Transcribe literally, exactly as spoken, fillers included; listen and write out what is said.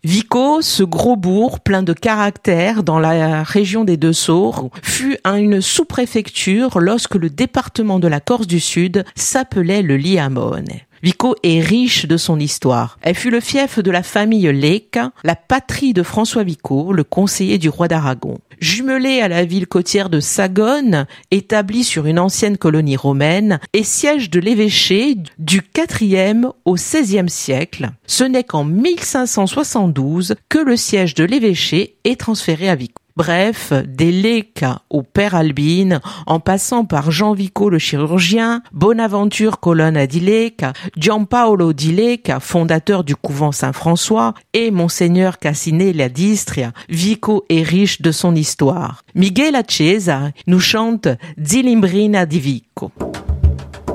Vico, ce gros bourg plein de caractère dans la région des Deux-Sceaux, fut à une sous-préfecture lorsque le département de la Corse du Sud s'appelait le Liamone. Vico est riche de son histoire. Elle fut le fief de la famille Lecca, la patrie de François Vico, le conseiller du roi d'Aragon. Jumelée à la ville côtière de Sagone, établie sur une ancienne colonie romaine, et siège de l'évêché du quatrième au seizième siècle, ce n'est qu'en mille cinq cent soixante-douze que le siège de l'évêché est transféré à Vico. Bref, des Lecca au père Albine, en passant par Jean Vico le chirurgien, Bonaventure Colonna di Lecca, Giampaolo di Lecca, fondateur du couvent Saint-François, et Monseigneur Cassinelli d'Istria, Vico est riche de son histoire. Miguel Accesa nous chante Zilimbrina di Vico.